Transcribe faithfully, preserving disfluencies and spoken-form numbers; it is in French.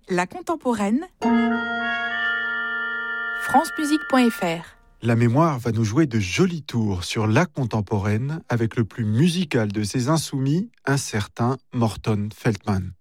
La contemporaine, francemusique point f r. La mémoire va nous jouer de jolis tours sur la contemporaine avec le plus musical de ses insoumis, un certain Morton Feldman.